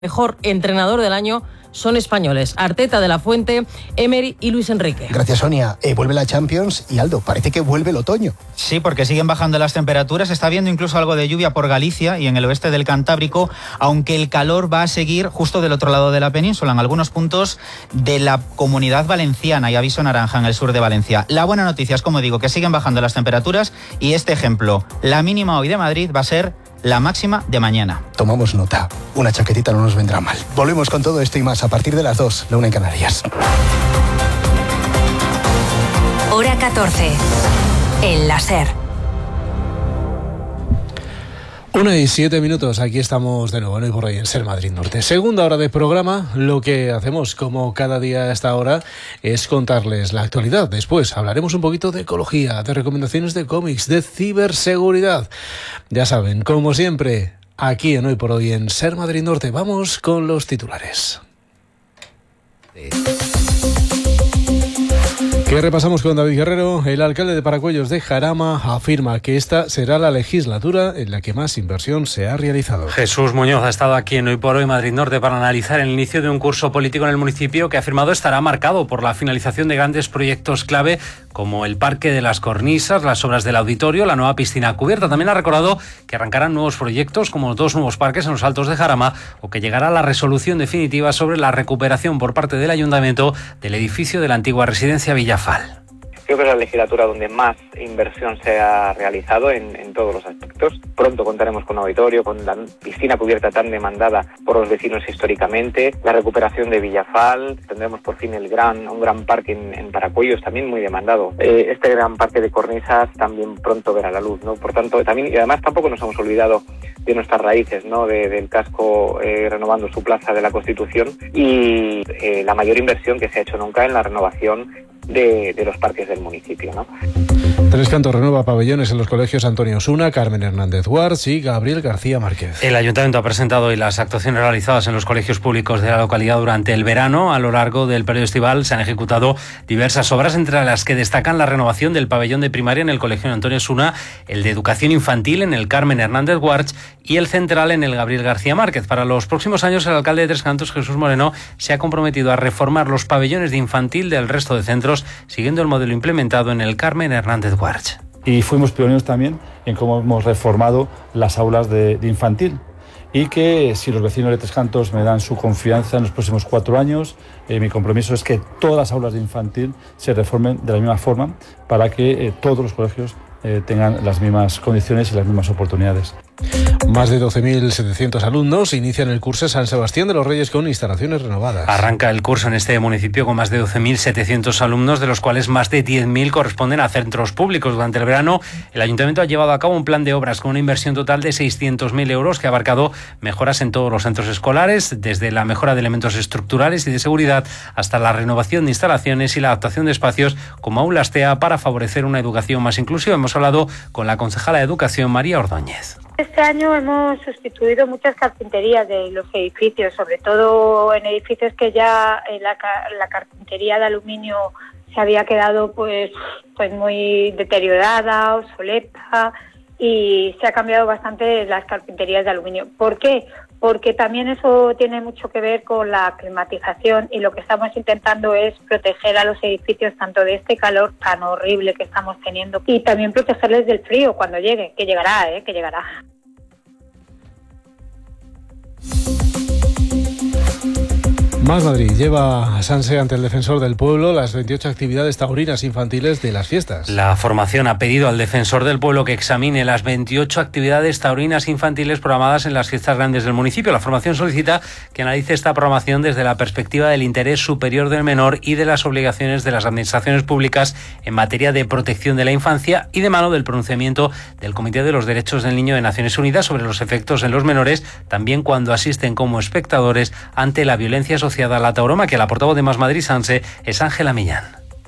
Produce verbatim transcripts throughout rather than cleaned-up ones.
Mejor entrenador del año son españoles: Arteta, De La Fuente, Emery y Luis Enrique. Gracias, Sonia. Eh, vuelve la Champions y, Aldo, parece que vuelve el otoño. Sí, porque siguen bajando las temperaturas. Está habiendo incluso algo de lluvia por Galicia y en el oeste del Cantábrico, aunque el calor va a seguir justo del otro lado de la península, en algunos puntos de la Comunidad Valenciana, y aviso naranja en el sur de Valencia. La buena noticia es, como digo, que siguen bajando las temperaturas, y este ejemplo, la mínima hoy de Madrid va a ser la máxima de mañana. Tomamos nota. Una chaquetita no nos vendrá mal. Volvemos con todo esto y más a partir de las dos, la una en Canarias. Hora catorce. El láser. Una y siete minutos, aquí estamos de nuevo, ¿no? Y por ahí en Ser Madrid Norte. Segunda hora de programa. Lo que hacemos, como cada día a esta hora, es contarles la actualidad. Después hablaremos un poquito de ecología, de recomendaciones de cómics, de ciberseguridad. Ya saben, como siempre, aquí en Hoy por Hoy en Ser Madrid Norte. Vamos con los titulares. ¿Qué repasamos con David Guerrero? El alcalde de Paracuellos de Jarama afirma que esta será la legislatura en la que más inversión se ha realizado. Jesús Muñoz ha estado aquí en Hoy por Hoy Madrid Norte para analizar el inicio de un curso político en el municipio que ha afirmado estará marcado por la finalización de grandes proyectos clave como el Parque de las Cornisas, las obras del auditorio, la nueva piscina cubierta. También ha recordado que arrancarán nuevos proyectos como dos nuevos parques en los Altos de Jarama, o que llegará la resolución definitiva sobre la recuperación por parte del ayuntamiento del edificio de la antigua residencia Villafal. Creo que es la legislatura donde más inversión se ha realizado en, en todos los aspectos. Pronto contaremos con un auditorio, con la piscina cubierta tan demandada por los vecinos históricamente, la recuperación de Villafal, tendremos por fin el gran, un gran parque en, en Paracuellos, también muy demandado. Eh, este gran parque de Cornisas también pronto verá la luz, ¿no? Por tanto, también, y además tampoco nos hemos olvidado de nuestras raíces, ¿no? De, del casco eh, renovando su plaza de la Constitución, y eh, la mayor inversión que se ha hecho nunca en la renovación De, de los parques del municipio, ¿no? Tres Cantos renueva pabellones en los colegios Antonio Osuna, Carmen Hernández Guards y Gabriel García Márquez. El ayuntamiento ha presentado hoy las actuaciones realizadas en los colegios públicos de la localidad durante el verano. A lo largo del periodo estival se han ejecutado diversas obras, entre las que destacan la renovación del pabellón de primaria en el colegio Antonio Osuna, el de educación infantil en el Carmen Hernández Guards y el central en el Gabriel García Márquez. Para los próximos años, el alcalde de Tres Cantos, Jesús Moreno, se ha comprometido a reformar los pabellones de infantil del resto de centros, siguiendo el modelo implementado en el Carmen Hernández Guards. Y fuimos pioneros también en cómo hemos reformado las aulas de, de infantil, y que si los vecinos de Tres Cantos me dan su confianza en los próximos cuatro años, eh, mi compromiso es que todas las aulas de infantil se reformen de la misma forma para que eh, todos los colegios eh, tengan las mismas condiciones y las mismas oportunidades. Más de doce mil setecientos alumnos inician el curso San Sebastián de los Reyes con instalaciones renovadas. Arranca el curso en este municipio con más de doce mil setecientos alumnos, de los cuales más de diez mil corresponden a centros públicos. Durante el verano, el ayuntamiento ha llevado a cabo un plan de obras con una inversión total de seiscientos mil euros que ha abarcado mejoras en todos los centros escolares, desde la mejora de elementos estructurales y de seguridad hasta la renovación de instalaciones y la adaptación de espacios como aulas T E A para favorecer una educación más inclusiva. Hemos hablado con la concejala de Educación, María Ordóñez. Este año hemos sustituido muchas carpinterías de los edificios, sobre todo en edificios que ya la, la carpintería de aluminio se había quedado pues, pues muy deteriorada, obsoleta, y se ha cambiado bastante las carpinterías de aluminio. ¿Por qué? Porque también eso tiene mucho que ver con la climatización, y lo que estamos intentando es proteger a los edificios tanto de este calor tan horrible que estamos teniendo, y también protegerles del frío cuando llegue, que llegará, ¿eh? que llegará. Más Madrid lleva a Sanse ante el defensor del pueblo las veintiocho actividades taurinas infantiles de las fiestas. La formación ha pedido al defensor del pueblo que examine las veintiocho actividades taurinas infantiles programadas en las fiestas grandes del municipio. La formación solicita que analice esta programación desde la perspectiva del interés superior del menor y de las obligaciones de las administraciones públicas en materia de protección de la infancia, y de mano del pronunciamiento del Comité de los Derechos del Niño de Naciones Unidas sobre los efectos en los menores, también cuando asisten como espectadores ante la violencia social a la tauroma, que la portavoz de Más Madrid Sanse es Ángela Millán.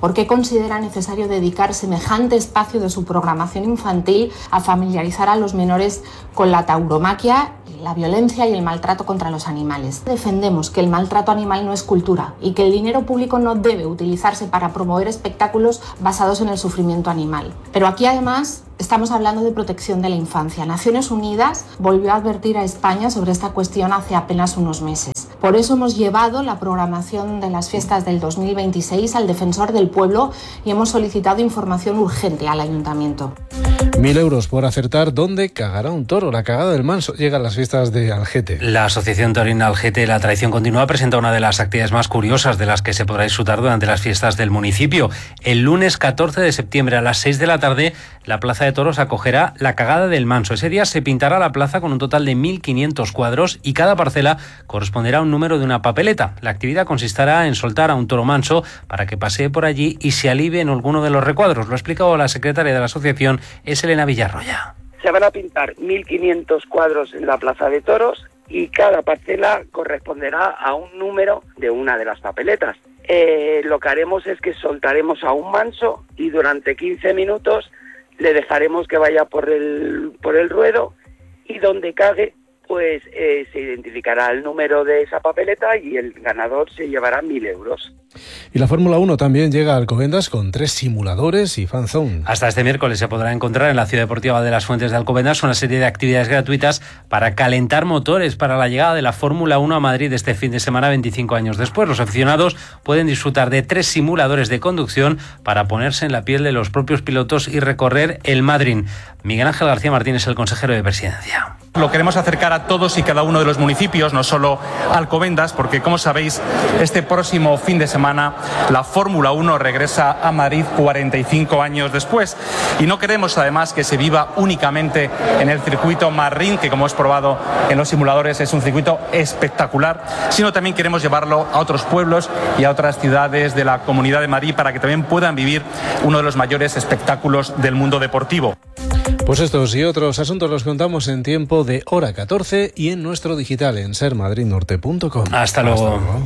¿Por qué considera necesario dedicar semejante espacio de su programación infantil a familiarizar a los menores con la tauromaquia, la violencia y el maltrato contra los animales? Defendemos que el maltrato animal no es cultura y que el dinero público no debe utilizarse para promover espectáculos basados en el sufrimiento animal. Pero aquí además estamos hablando de protección de la infancia. Naciones Unidas volvió a advertir a España sobre esta cuestión hace apenas unos meses. Por eso hemos llevado la programación de las fiestas del dos mil veintiséis al Defensor del Pueblo y hemos solicitado información urgente al Ayuntamiento. Mil euros por acertar dónde cagará un toro. La cagada del manso llega a las fiestas de Algete. La Asociación Taurina Algete La Tradición Continúa presenta una de las actividades más curiosas de las que se podrá disfrutar durante las fiestas del municipio. El lunes catorce de septiembre a las seis de la tarde, la Plaza de Toros acogerá la cagada del manso. Ese día se pintará la plaza con un total de mil quinientos cuadros y cada parcela corresponderá a un número de una papeleta. La actividad consistirá en soltar a un toro manso para que pasee por allí y se alivie en alguno de los recuadros. Lo ha explicado la secretaria de la asociación, es Elena Villarroya. Se van a pintar mil quinientos cuadros en la Plaza de Toros y cada parcela corresponderá a un número de una de las papeletas. Eh, lo que haremos es que soltaremos a un manso y durante quince minutos le dejaremos que vaya por el, por el ruedo y donde cague pues eh, se identificará el número de esa papeleta y el ganador se llevará mil euros. Y la Fórmula uno también llega a Alcobendas con tres simuladores y fan zone. Hasta este miércoles se podrá encontrar en la Ciudad Deportiva de las Fuentes de Alcobendas una serie de actividades gratuitas para calentar motores para la llegada de la Fórmula uno a Madrid este fin de semana, veinticinco años después. Los aficionados pueden disfrutar de tres simuladores de conducción para ponerse en la piel de los propios pilotos y recorrer el Madrid. Miguel Ángel García Martín es el consejero de Presidencia. Lo queremos acercar a todos y cada uno de los municipios, no solo a Alcobendas, porque como sabéis, este próximo fin de semana la Fórmula uno regresa a Madrid cuarenta y cinco años después. Y no queremos además que se viva únicamente en el circuito Marrín, que como hemos probado en los simuladores es un circuito espectacular, sino también queremos llevarlo a otros pueblos y a otras ciudades de la Comunidad de Madrid para que también puedan vivir uno de los mayores espectáculos del mundo deportivo. Pues estos y otros asuntos los contamos en tiempo de hora catorce y en nuestro digital en ser madrid norte punto com. Hasta luego. Hasta luego.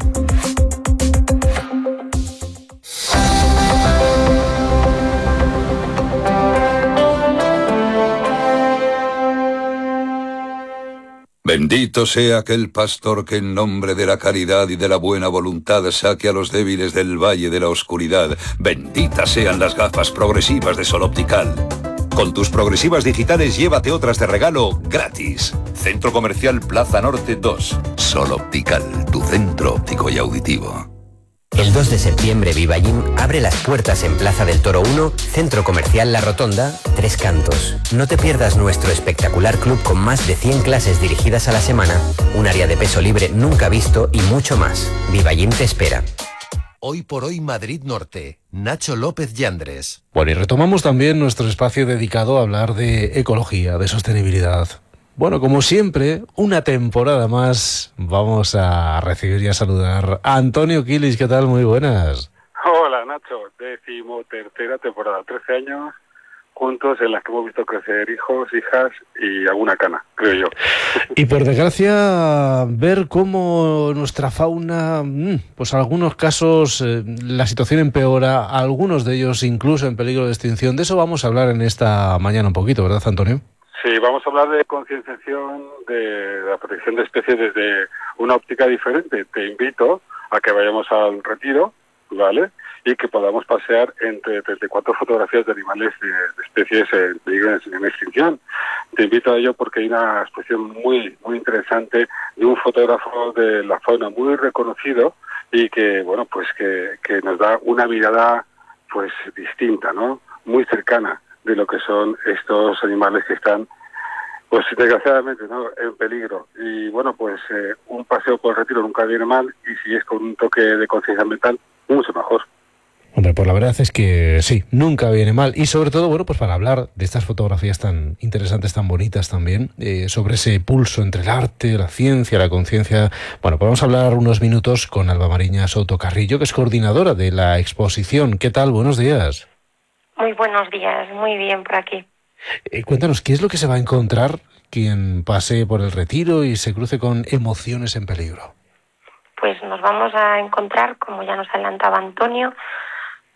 Bendito sea aquel pastor que en nombre de la caridad y de la buena voluntad saque a los débiles del valle de la oscuridad. Benditas sean las gafas progresivas de Sol Optical. Con tus progresivas digitales llévate otras de regalo gratis. Centro Comercial Plaza Norte dos. Sol Optical, tu centro óptico y auditivo. El dos de septiembre Vivagym abre las puertas en Plaza del Toro uno, Centro Comercial La Rotonda, Tres Cantos. No te pierdas nuestro espectacular club con más de cien clases dirigidas a la semana, un área de peso libre nunca visto y mucho más. Vivagym te espera. Hoy por hoy Madrid Norte, Nacho López Yandres. Bueno, y retomamos también nuestro espacio dedicado a hablar de ecología, de sostenibilidad. Bueno, como siempre, una temporada más vamos a recibir y a saludar a Antonio Quilis. ¿Qué tal? Muy buenas. Hola, Nacho. Décimo tercera temporada, trece años juntos en las que hemos visto crecer hijos, hijas y alguna cana, creo yo. Y por desgracia, ver cómo nuestra fauna, pues en algunos casos eh, la situación empeora, algunos de ellos incluso en peligro de extinción. De eso vamos a hablar en esta mañana un poquito, ¿verdad, Antonio? Sí, vamos a hablar de concienciación de la protección de especies desde una óptica diferente. Te invito a que vayamos al retiro, ¿vale?, y que podamos pasear entre treinta y cuatro fotografías de animales de, de especies en peligro en, en extinción. Te invito a ello porque hay una exposición muy muy interesante de un fotógrafo de la fauna muy reconocido y que, bueno, pues que, que nos da una mirada pues distinta, ¿no?, muy cercana de lo que son estos animales que están, pues desgraciadamente, ¿no?, en peligro. Y bueno, pues eh, un paseo por el retiro nunca viene mal, y si es con un toque de conciencia ambiental, mucho mejor. Hombre, pues la verdad es que sí, nunca viene mal. Y sobre todo, bueno, pues para hablar de estas fotografías tan interesantes, tan bonitas también, eh, sobre ese pulso entre el arte, la ciencia, la conciencia. Bueno, pues vamos a hablar unos minutos con Alba Mariña Souto Carrillo, que es coordinadora de la exposición. ¿Qué tal? Buenos días. Muy buenos días, muy bien por aquí. Eh, cuéntanos, ¿qué es lo que se va a encontrar quien pase por el retiro y se cruce con emociones en peligro? Pues nos vamos a encontrar, como ya nos adelantaba Antonio,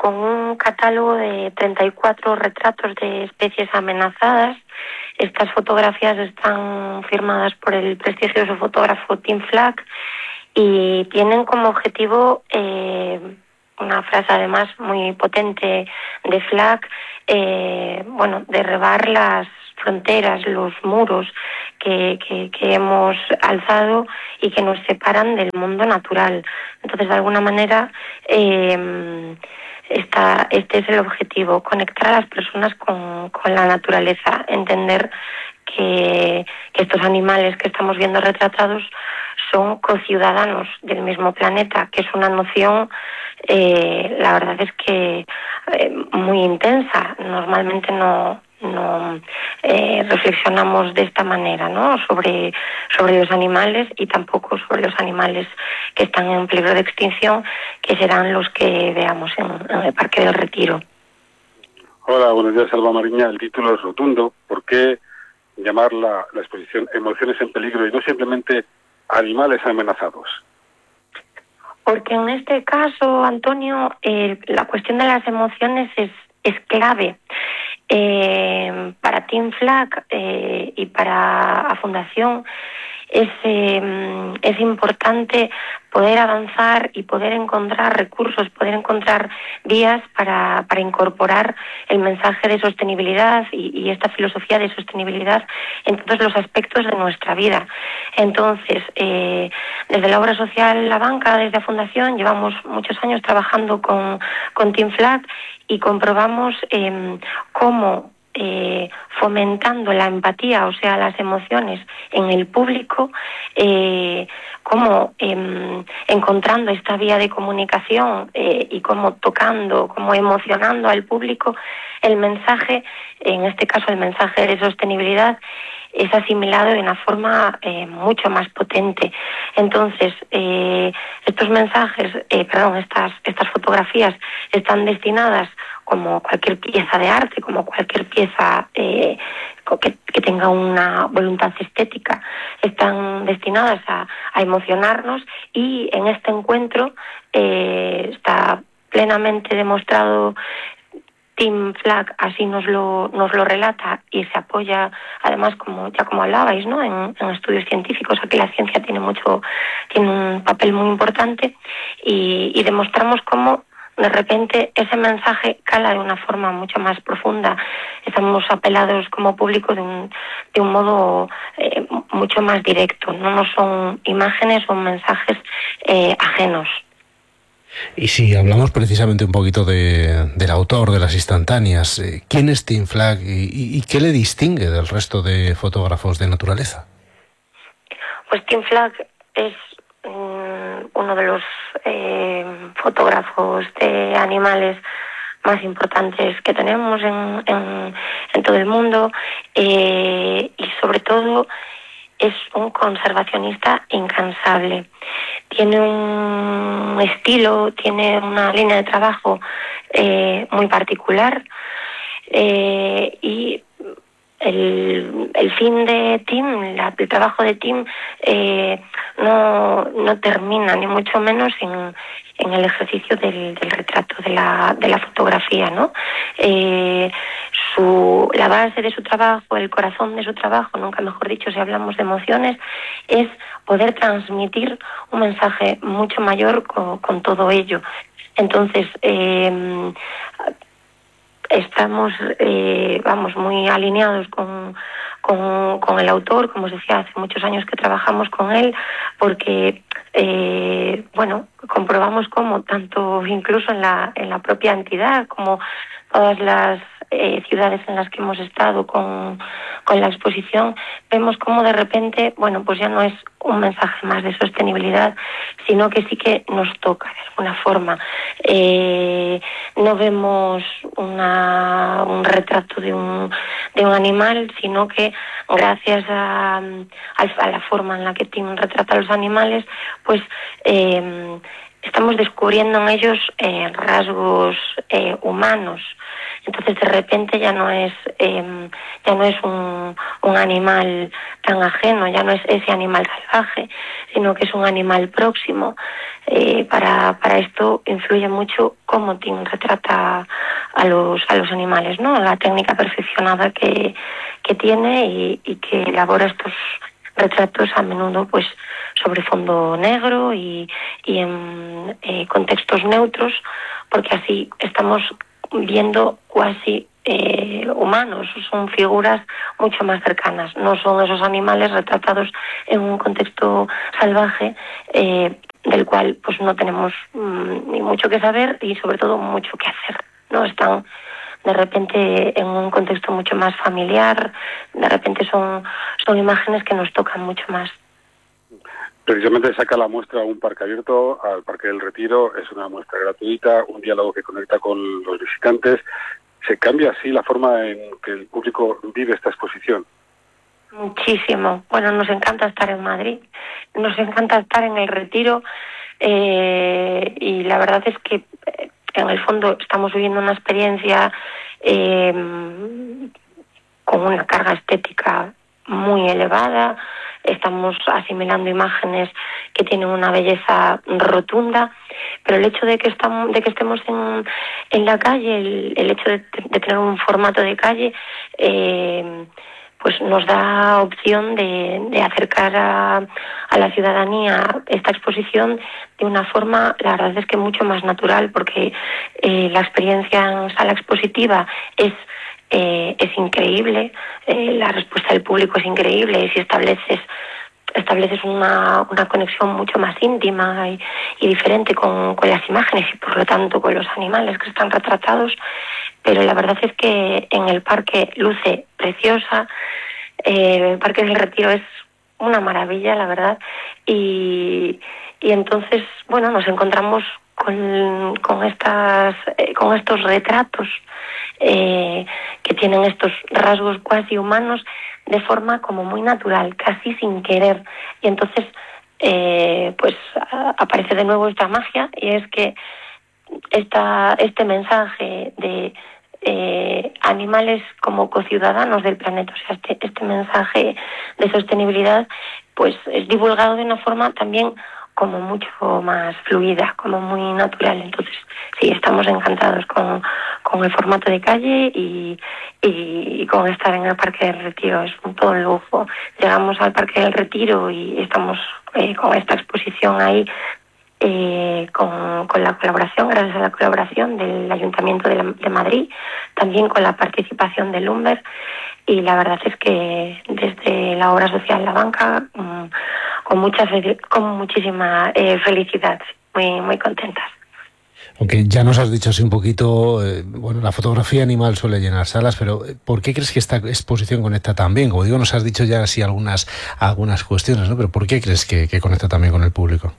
con un catálogo de treinta y cuatro retratos de especies amenazadas. Estas fotografías están firmadas por el prestigioso fotógrafo Tim Flack y tienen como objetivo eh, una frase además muy potente de Flack, eh, bueno, derribar las fronteras, los muros que, que, que hemos alzado y que nos separan del mundo natural. Entonces, de alguna manera, eh, esta, este es el objetivo, conectar a las personas con, con la naturaleza, entender que, que estos animales que estamos viendo retratados son cociudadanos del mismo planeta, que es una noción, eh, la verdad es que eh, muy intensa. Normalmente no, no eh, reflexionamos de esta manera, ¿no? sobre, sobre los animales y tampoco sobre los animales que están en peligro de extinción, que serán los que veamos en, en el Parque del Retiro. Hola, buenos días, Alba Mariña. El título es rotundo. ¿Por qué llamar la, la exposición Emociones en peligro y no simplemente animales amenazados? Porque en este caso, Antonio, eh, la cuestión de las emociones es, es clave. Eh, para Tim Flack eh, y para la Fundación es, eh, es importante poder avanzar y poder encontrar recursos, poder encontrar vías para, para incorporar el mensaje de sostenibilidad y, y esta filosofía de sostenibilidad en todos los aspectos de nuestra vida. Entonces, eh, desde la obra social La Banca, desde la Fundación, llevamos muchos años trabajando con, con Tim Flack y comprobamos eh, cómo Eh, fomentando la empatía, o sea, las emociones en el público, eh, como eh, encontrando esta vía de comunicación eh, y como tocando, como emocionando al público, el mensaje, en este caso el mensaje de sostenibilidad, es asimilado de una forma eh, mucho más potente. Entonces, eh, estos mensajes, eh, perdón, estas, estas fotografías están destinadas, como cualquier pieza de arte, como cualquier pieza eh, que, que tenga una voluntad estética, están destinadas a, a emocionarnos, y en este encuentro eh, está plenamente demostrado. Tim Flack así nos lo nos lo relata y se apoya, además, como ya como hablabais, ¿no? en, en estudios científicos. Aquí la ciencia tiene mucho tiene un papel muy importante, y, y demostramos cómo de repente ese mensaje cala de una forma mucho más profunda. Estamos apelados como público de un, de un modo eh, mucho más directo. No nos son imágenes, son mensajes eh, ajenos. Y si hablamos precisamente un poquito de, del autor de las instantáneas, eh, ¿quién es Tim Flack y, y, y qué le distingue del resto de fotógrafos de naturaleza? Pues Tim Flack es um, uno de los eh, fotógrafos de animales más importantes que tenemos en, en, en todo el mundo, eh, y sobre todo es un conservacionista incansable. Tiene un estilo, tiene una línea de trabajo eh, muy particular, eh, y el, el fin de Tim, la, el trabajo de Tim eh, no, no termina, ni mucho menos en, en el ejercicio del, del retrato, de la, de la fotografía, ¿no? Eh, su, la base de su trabajo, el corazón de su trabajo, nunca mejor dicho, si hablamos de emociones, es poder transmitir un mensaje mucho mayor con, con todo ello. Entonces, eh, estamos, eh, vamos, muy alineados con, con, con el autor. Como os decía, hace muchos años que trabajamos con él, porque, eh, bueno, comprobamos cómo, tanto incluso en la, en la propia entidad, como todas las eh, ciudades en las que hemos estado con, con la exposición, vemos cómo de repente, bueno, pues ya no es un mensaje más de sostenibilidad, sino que sí que nos toca de alguna forma. Eh, no vemos una, un retrato de un, de un animal, sino que gracias a, a la forma en la que Tim retrata a los animales, pues eh, estamos descubriendo en ellos eh, rasgos eh, humanos. Entonces, de repente ya no es eh, ya no es un, un animal tan ajeno, ya no es ese animal salvaje, sino que es un animal próximo. eh, para, para esto influye mucho cómo Tim retrata a los, a los animales, ¿no? La técnica perfeccionada que, que tiene y, y que elabora estos retratos a menudo pues sobre fondo negro y, y en eh, contextos neutros, porque así estamos viendo cuasi eh, humanos, son figuras mucho más cercanas, no son esos animales retratados en un contexto salvaje eh, del cual pues no tenemos mmm, ni mucho que saber y sobre todo mucho que hacer, ¿no? Están de repente en un contexto mucho más familiar, de repente son, son imágenes que nos tocan mucho más. Precisamente saca la muestra a un parque abierto, al Parque del Retiro, es una muestra gratuita, un diálogo que conecta con los visitantes. ¿Se cambia así la forma en que el público vive esta exposición? Muchísimo. Bueno, nos encanta estar en Madrid, nos encanta estar en el Retiro eh, y la verdad es que en el fondo estamos viviendo una experiencia eh, con una carga estética muy elevada, estamos asimilando imágenes que tienen una belleza rotunda, pero el hecho de que estamos, de que estemos en, en la calle, el, el hecho de, de tener un formato de calle, eh, pues nos da opción de, de acercar a, a la ciudadanía esta exposición de una forma, la verdad es que mucho más natural, porque eh, la experiencia en sala expositiva es eh, es increíble, eh, la respuesta del público es increíble, y si estableces estableces una, una conexión mucho más íntima y, y diferente con, con las imágenes y por lo tanto con los animales que están retratados, pero la verdad es que en el parque luce preciosa, eh, el Parque del Retiro es una maravilla, la verdad, y, y entonces, bueno, nos encontramos con, con, estas, eh, con estos retratos eh, que tienen estos rasgos cuasi humanos de forma como muy natural, casi sin querer, y entonces eh, pues a, aparece de nuevo esta magia, y es que esta, este mensaje de eh, animales como cociudadanos del planeta, o sea, este, este mensaje de sostenibilidad, pues es divulgado de una forma también como mucho más fluida, como muy natural. Entonces, sí, estamos encantados con, con el formato de calle y, y, y con estar en el Parque del Retiro. Es un todo un lujo. Llegamos al Parque del Retiro y estamos eh, con esta exposición ahí, eh, con, con la colaboración, gracias a la colaboración del Ayuntamiento de, la, de Madrid, también con la participación de Lumber, y la verdad es que desde la obra social La Banca, um, con mucha con muchísima eh, felicidad, muy muy contentas. Aunque ya nos has dicho así un poquito, eh, bueno, la fotografía animal suele llenar salas, pero ¿por qué crees que esta exposición conecta tan bien? Como digo, nos has dicho ya así algunas algunas cuestiones, ¿no? Pero ¿por qué crees que, que conecta también con el público?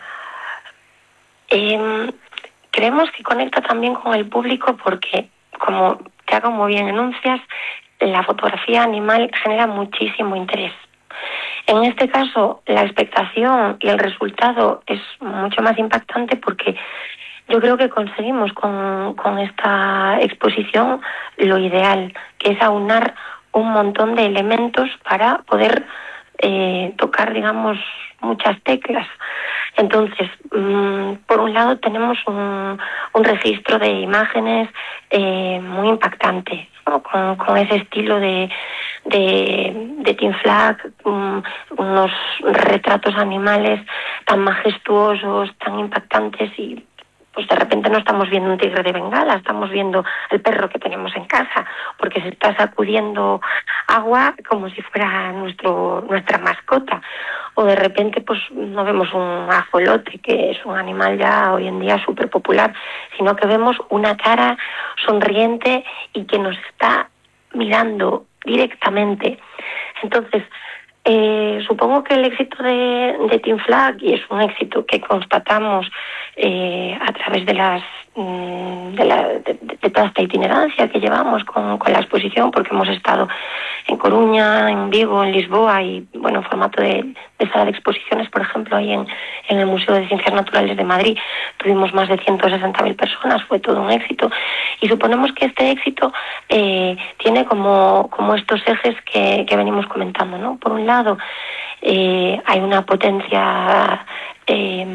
Eh, creemos que conecta también con el público porque, como ya como bien enuncias, la fotografía animal genera muchísimo interés. En este caso, la expectación y el resultado es mucho más impactante porque yo creo que conseguimos con, con esta exposición lo ideal, que es aunar un montón de elementos para poder eh, tocar, digamos, muchas teclas. Entonces, mmm, por un lado tenemos un, un registro de imágenes eh, muy impactante, ¿no? con, con ese estilo de, de, de Tim Flack, um, unos retratos animales tan majestuosos, tan impactantes, y pues de repente no estamos viendo un tigre de Bengala, estamos viendo el perro que tenemos en casa, porque se está sacudiendo agua como si fuera nuestro nuestra mascota. O de repente pues no vemos un ajolote, que es un animal ya hoy en día súper popular, sino que vemos una cara sonriente y que nos está mirando directamente. Entonces, Eh, supongo que el éxito de, de Tim Flack, y es un éxito que constatamos eh, a través de las de, la, de, de toda esta itinerancia que llevamos con, con la exposición, porque hemos estado en Coruña, en Vigo, en Lisboa y bueno, en formato de, de sala de exposiciones, por ejemplo, ahí en, en el Museo de Ciencias Naturales de Madrid tuvimos más de ciento sesenta mil personas, fue todo un éxito, y suponemos que este éxito eh, tiene como, como estos ejes que, que venimos comentando, ¿no? Por un lado, eh, hay una potencia eh, estética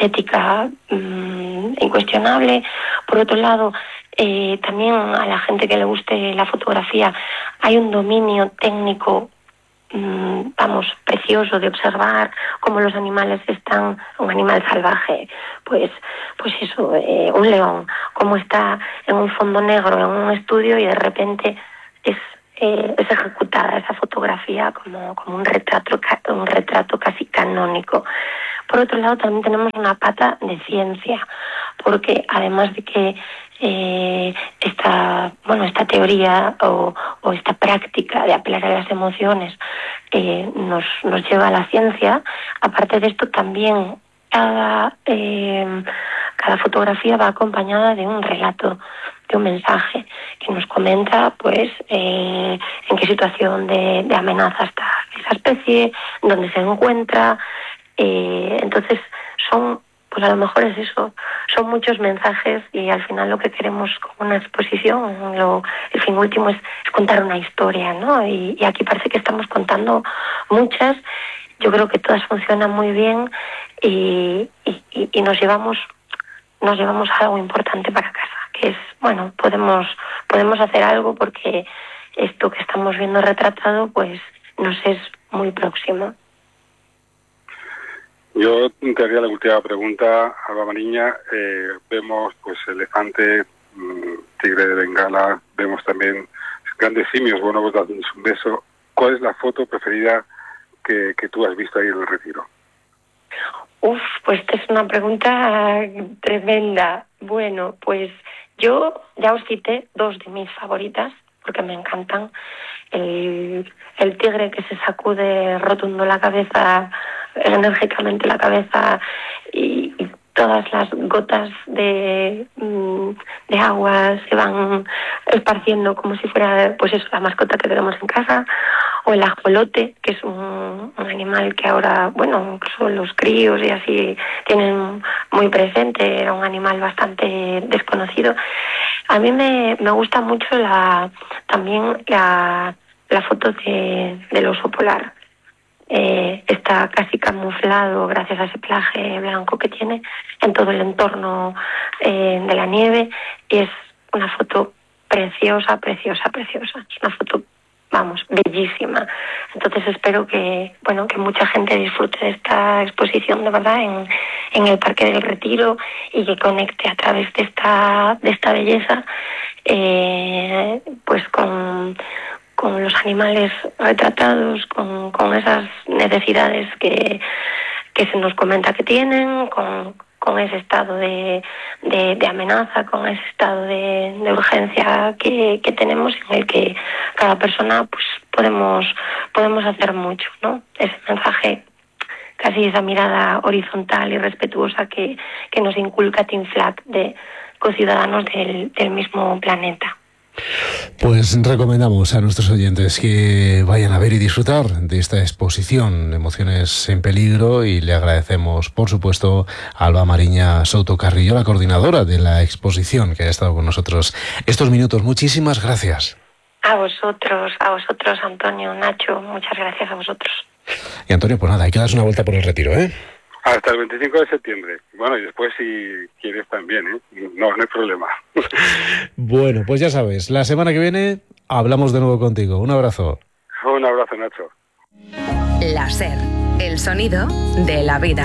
estética mmm, incuestionable. Por otro lado, eh, también a la gente que le guste la fotografía hay un dominio técnico, mmm, vamos, precioso de observar cómo los animales están, un animal salvaje, pues, pues eso, eh, un león, cómo está en un fondo negro, en un estudio y de repente es Eh, es ejecutada esa fotografía como, como un retrato un retrato casi canónico. Por otro lado, también tenemos una pata de ciencia, porque además de que eh, esta bueno esta teoría o, o esta práctica de apelar a las emociones eh, nos, nos lleva a la ciencia, aparte de esto también cada, eh, cada fotografía va acompañada de un relato, de un mensaje que nos comenta pues eh, en qué situación de, de amenaza está esa especie, dónde se encuentra. Eh, entonces son, pues a lo mejor es eso, son muchos mensajes y al final lo que queremos con una exposición, lo, el fin último es, es contar una historia, ¿no? Y, y aquí parece que estamos contando muchas. Yo creo que todas funcionan muy bien y, y, y nos llevamos nos llevamos algo importante para casa, que es, bueno, podemos podemos hacer algo porque esto que estamos viendo retratado pues nos es muy próximo. Yo te haría la última pregunta, Alba Mariña. Eh, vemos pues elefante, tigre de Bengala, vemos también grandes simios, bueno, pues dándonos un beso. ¿Cuál es la foto preferida que, que tú has visto ahí en el Retiro? Uf, pues esta es una pregunta tremenda. Bueno, pues yo ya os cité dos de mis favoritas, porque me encantan. El, el tigre que se sacude rotundo la cabeza, enérgicamente la cabeza, y, y todas las gotas de, de agua se van esparciendo como si fuera, pues eso, la mascota que tenemos en casa. O el ajolote, que es un, un animal que ahora, bueno, incluso los críos y así tienen muy presente, era un animal bastante desconocido. A mí me, me gusta mucho la también la, la foto de, del oso polar. Eh, está casi camuflado gracias a ese pelaje blanco que tiene en todo el entorno eh, de la nieve, y es una foto preciosa, preciosa, preciosa. Es una foto, vamos, bellísima. Entonces espero que, bueno, que mucha gente disfrute de esta exposición de verdad en, en el Parque del Retiro y que conecte a través de esta, de esta belleza eh, pues con, con los animales retratados, con, con esas necesidades que, que se nos comenta que tienen, con, con ese estado de, de, de amenaza, con ese estado de, de urgencia que, que tenemos, en el que cada persona pues podemos podemos hacer mucho, ¿no? Ese mensaje, casi esa mirada horizontal y respetuosa que, que nos inculca Team Flag de conciudadanos del, del mismo planeta. Pues recomendamos a nuestros oyentes que vayan a ver y disfrutar de esta exposición Emociones en Peligro, y le agradecemos, por supuesto, a Alba Mariña Souto Carrillo, la coordinadora de la exposición, que ha estado con nosotros estos minutos. Muchísimas gracias. A vosotros, a vosotros, Antonio, Nacho, muchas gracias a vosotros. Y Antonio, pues nada, hay que darse una vuelta por el Retiro, ¿eh? Hasta el veinticinco de septiembre. Bueno, y después si quieres también, ¿eh? No, no hay problema. Bueno, pues ya sabes, la semana que viene hablamos de nuevo contigo. Un abrazo. Un abrazo, Nacho. La SER, el sonido de la vida.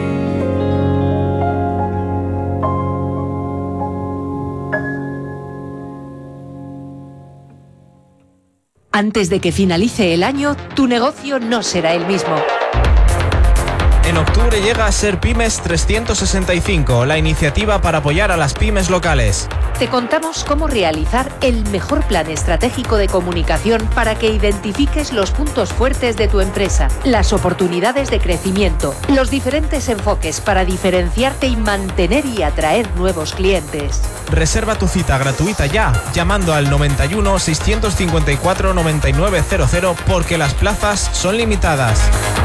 Antes de que finalice el año, tu negocio no será el mismo. En octubre llega Ser Pymes trescientos sesenta y cinco, la iniciativa para apoyar a las pymes locales. Te contamos cómo realizar el mejor plan estratégico de comunicación para que identifiques los puntos fuertes de tu empresa, las oportunidades de crecimiento, los diferentes enfoques para diferenciarte y mantener y atraer nuevos clientes. Reserva tu cita gratuita ya, llamando al noventa y uno, seiscientos cincuenta y cuatro, noventa y nueve cero cero, porque las plazas son limitadas.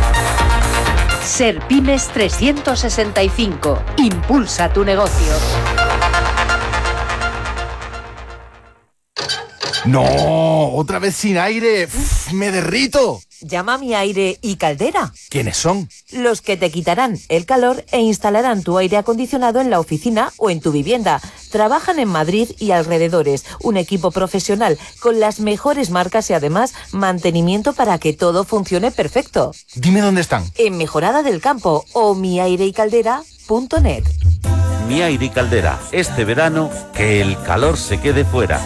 Ser Pymes trescientos sesenta y cinco. Impulsa tu negocio. No, otra vez sin aire. Uf, me derrito. Llama a Mi Aire y Caldera. ¿Quiénes son? Los que te quitarán el calor e instalarán tu aire acondicionado en la oficina o en tu vivienda. Trabajan en Madrid y alrededores. Un equipo profesional con las mejores marcas y además mantenimiento para que todo funcione perfecto. Dime dónde están. En Mejorada del Campo o mi aire y caldera punto net. Mi Aire y Caldera. Este verano, que el calor se quede fuera.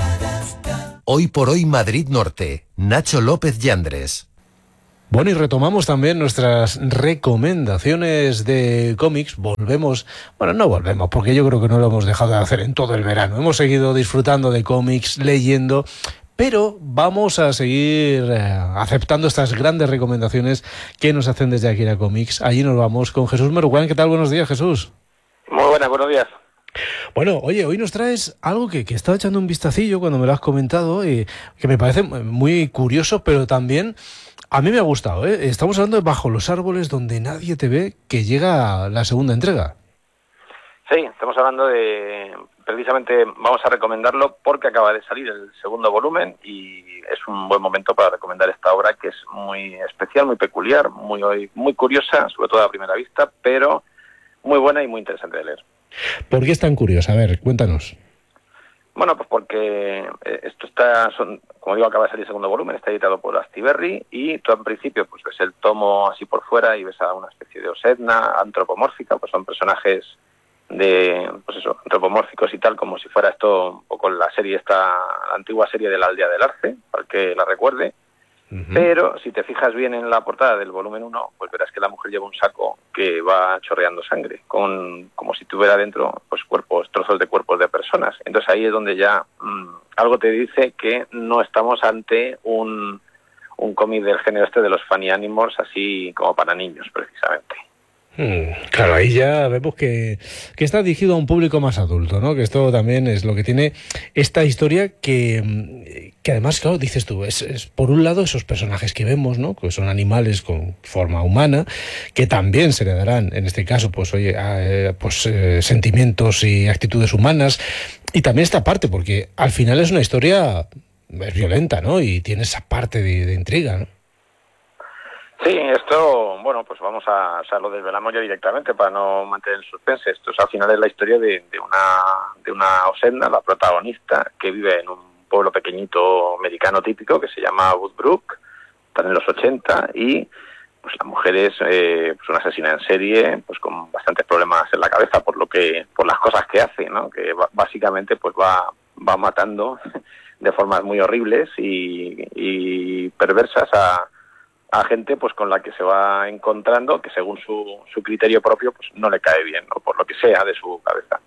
Hoy por hoy Madrid Norte. Nacho López Yandres. Bueno, y retomamos también nuestras recomendaciones de cómics. Volvemos, bueno, no volvemos, porque yo creo que no lo hemos dejado de hacer en todo el verano. Hemos seguido disfrutando de cómics, leyendo, pero vamos a seguir eh, aceptando estas grandes recomendaciones que nos hacen desde Akira Comics. Allí nos vamos con Jesús Meruán. ¿Qué tal? Buenos días, Jesús. Muy buenas, buenos días. Bueno, oye, hoy nos traes algo que, que estaba echando un vistacillo cuando me lo has comentado y que me parece muy curioso, pero también a mí me ha gustado, ¿eh? Estamos hablando de Bajo los árboles donde nadie te ve, que llega la segunda entrega. Sí, estamos hablando de... Precisamente vamos a recomendarlo porque acaba de salir el segundo volumen y es un buen momento para recomendar esta obra que es muy especial, muy peculiar, muy, muy curiosa, sobre todo a primera vista, pero muy buena y muy interesante de leer. ¿Por qué es tan curiosa? A ver, cuéntanos. Bueno, pues porque esto está, son, como digo, acaba de salir el segundo volumen, está editado por Astiberri y tú en principio pues ves el tomo así por fuera y ves a una especie de Osedna antropomórfica, pues son personajes de, pues eso, antropomórficos y tal, como si fuera esto un poco la serie esta, la antigua serie de la Aldea del Arce, para el que la recuerde. Uh-huh. Pero si te fijas bien en la portada del volumen uno, pues verás que la mujer lleva un saco que va chorreando sangre, con como si tuviera dentro pues cuerpos, trozos de cuerpos de personas. Entonces ahí es donde ya mmm, algo te dice que no estamos ante un, un cómic del género este de los funny animals, así como para niños, precisamente. Hmm, claro, ahí ya vemos que, que está dirigido a un público más adulto, ¿no? Que esto también es lo que tiene esta historia que, que además, claro, dices tú, es, es por un lado esos personajes que vemos, ¿no? Que son animales con forma humana, que también se le darán, en este caso, pues oye, eh, pues eh, sentimientos y actitudes humanas, y también esta parte, porque al final es una historia es violenta, ¿no? Y tiene esa parte de, de intriga, ¿no? Sí, esto, bueno, pues vamos a, o sea, lo desvelamos ya directamente para no mantener el suspense. Esto es, al final es la historia de, de una de una Osedna, la protagonista, que vive en un pueblo pequeñito americano típico que se llama Woodbrook, están en los ochenta, y pues la mujer es eh, pues una asesina en serie, pues con bastantes problemas en la cabeza por lo que, por las cosas que hace, ¿no? Que va, básicamente pues va, va matando de formas muy horribles y, y perversas a a gente pues con la que se va encontrando, que según su, su criterio propio pues no le cae bien, o por lo que sea de su cabeza.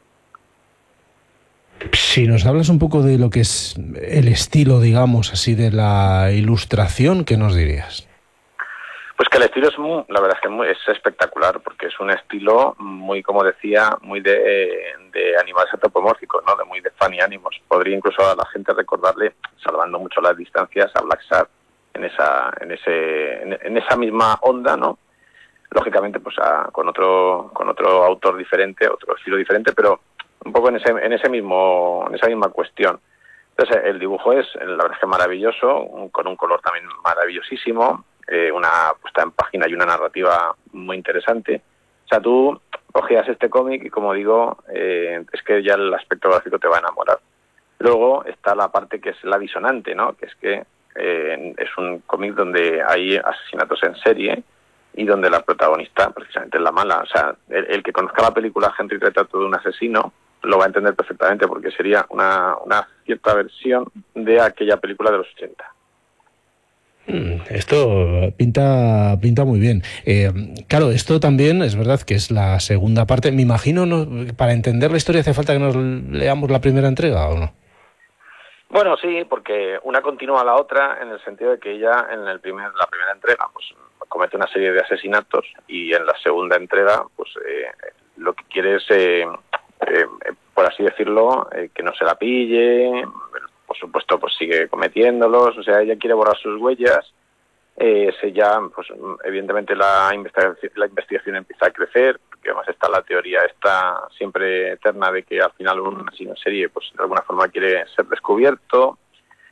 Si nos hablas un poco de lo que es el estilo, digamos así, de la ilustración, ¿qué nos dirías? Pues que el estilo es muy, la verdad es que muy, es espectacular, porque es un estilo muy, como decía, muy de, de animales antropomórficos, ¿no? De muy de funny animals. Podría incluso a la gente recordarle, salvando mucho las distancias, a Black Shark, en esa en ese en, en esa misma onda, ¿no? Lógicamente pues a, con otro con otro autor diferente, otro estilo diferente, pero un poco en ese en ese mismo en esa misma cuestión. Entonces el dibujo es la verdad es que maravilloso, un, con un color también maravillosísimo, eh, una puesta en página y una narrativa muy interesante. O sea, tú cogías este cómic y, como digo, eh, es que ya el aspecto gráfico te va a enamorar. Luego está la parte que es la disonante, ¿no? Que es que Eh, es un cómic donde hay asesinatos en serie y donde la protagonista precisamente es la mala. O sea, el, el que conozca la película Henry Retrato de un asesino lo va a entender perfectamente, porque sería una, una cierta versión de aquella película de los ochenta. Mm, esto pinta pinta muy bien. Eh, claro, esto también es verdad que es la segunda parte. Me imagino, ¿no? Para entender la historia hace falta que nos leamos la primera entrega, ¿o no? Bueno, sí, porque una continúa a la otra en el sentido de que ella en el primer, la primera entrega pues comete una serie de asesinatos y en la segunda entrega pues eh, lo que quiere es, eh, eh, por así decirlo, eh, que no se la pille, por supuesto pues sigue cometiéndolos, o sea, ella quiere borrar sus huellas, eh, se ya, pues evidentemente la investigación, la investigación empieza a crecer, porque además está la teoría esta siempre eterna de que al final un asesino en serie pues de alguna forma quiere ser descubierto.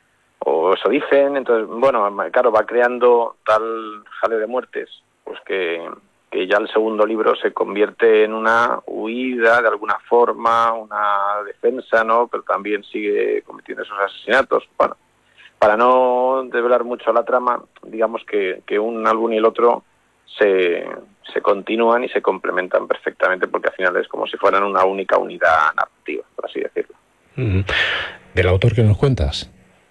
o eso dicen. Entonces, bueno, claro, va creando tal jaleo de muertes, pues que, que ya el segundo libro se convierte en una huida de alguna forma, una defensa, ¿no? Pero también sigue cometiendo esos asesinatos. Bueno, para no develar mucho la trama, digamos que, que un álbum y el otro se, se continúan y se complementan perfectamente, porque al final es como si fueran una única unidad narrativa, por así decirlo. Mm. ¿Del autor que nos cuentas?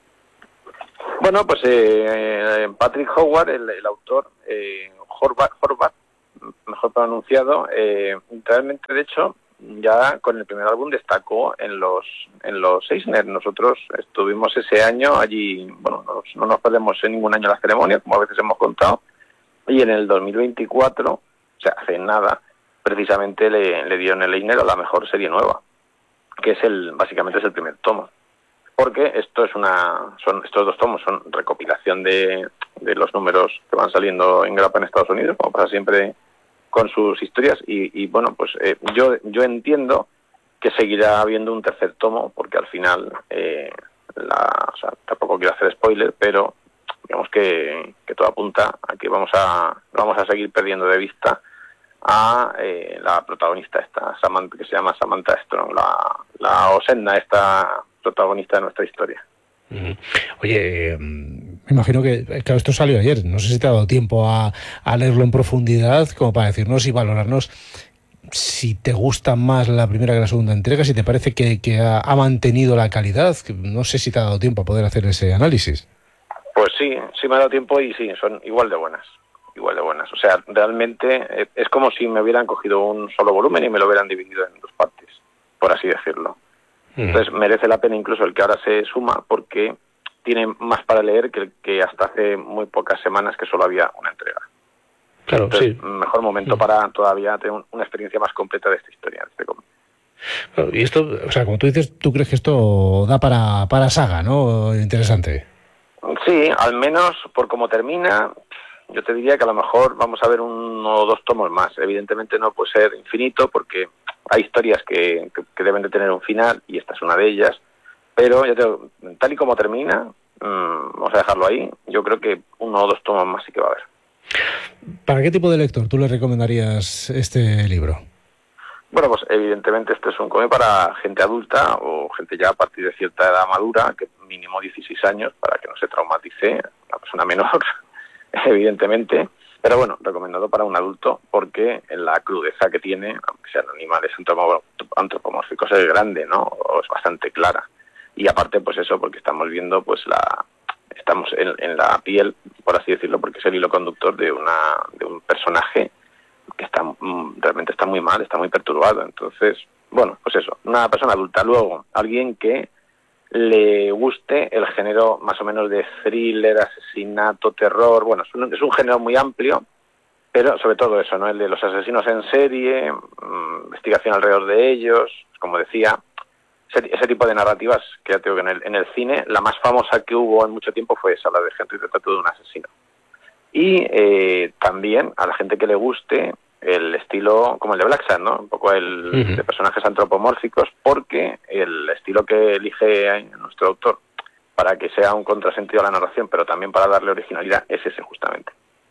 Bueno, pues eh, Patrick Howard, el, el autor, eh, Horvath, Horvath, mejor pronunciado, eh, realmente, de hecho, ya con el primer álbum destacó en los en los Eisner. Nosotros estuvimos ese año allí, bueno, no, no nos perdemos en ningún año la ceremonia, como a veces hemos contado, y en el dos mil veinticuatro, o sea, hace nada, precisamente le, le dio en el Eisner a la mejor serie nueva, que es el, básicamente es el primer tomo. Porque esto es una, son estos dos tomos son recopilación de, de los números que van saliendo en grapa en Estados Unidos, como pasa siempre con sus historias, y, y bueno, pues eh, yo yo entiendo que seguirá habiendo un tercer tomo, porque al final, eh, la, o sea, tampoco quiero hacer spoiler, pero digamos que, que todo apunta a que vamos a vamos a seguir perdiendo de vista a eh, la protagonista esta, Samantha, que se llama Samantha Strong, la, la Osenna, esta protagonista de nuestra historia. Oye, eh, me imagino que, claro, esto salió ayer, no sé si te ha dado tiempo a, a leerlo en profundidad, como para decirnos y valorarnos si te gusta más la primera que la segunda entrega, si te parece que, que ha, ha mantenido la calidad. No sé si te ha dado tiempo a poder hacer ese análisis. Pues sí, sí me ha dado tiempo y sí, son igual de buenas, igual de buenas. O sea, realmente eh, es como si me hubieran cogido un solo volumen y me lo hubieran dividido en dos partes, por así decirlo. Entonces merece la pena incluso el que ahora se suma, porque tiene más para leer que, que hasta hace muy pocas semanas que solo había una entrega. Claro, Entonces, sí. Mejor momento sí. para todavía tener una experiencia más completa de esta historia, de este cómic. Claro, y esto, o sea, como tú dices, tú crees que esto da para, para saga, ¿no? Interesante. Sí, al menos por cómo termina, yo te diría que a lo mejor vamos a ver uno o dos tomos más. Evidentemente no puede ser infinito, porque hay historias que, que, que deben de tener un final, y esta es una de ellas, pero ya te digo, tal y como termina, mmm, vamos a dejarlo ahí, yo creo que uno o dos tomos más sí que va a haber. ¿Para qué tipo de lector tú le recomendarías este libro? Bueno, pues evidentemente este es un cómic para gente adulta o gente ya a partir de cierta edad madura, que mínimo dieciséis años, para que no se traumatice una persona menor, evidentemente. Pero bueno, recomendado para un adulto, porque la crudeza que tiene, aunque sean animales antropomórficos, es grande, ¿no? O es bastante clara. Y aparte, pues eso, porque estamos viendo, pues la, estamos en, en la piel, por así decirlo, porque es el hilo conductor de una, de un personaje que está realmente está muy mal, está muy perturbado. Entonces, bueno, pues eso, una persona adulta. Luego, alguien que le guste el género más o menos de thriller, asesinato, terror. Bueno, es un, es un género muy amplio, pero sobre todo eso, ¿no? El de los asesinos en serie, mmm, investigación alrededor de ellos, como decía, ese, ese tipo de narrativas que ya tengo que en el, en el cine, la más famosa que hubo en mucho tiempo fue esa, la de Henry retrato de un asesino. Y eh, también a la gente que le guste el estilo como el de Black Sun, ¿no? Un poco el uh-huh. de personajes antropomórficos, porque el estilo que elige nuestro autor para que sea un contrasentido a la narración, pero también para darle originalidad, es ese justamente.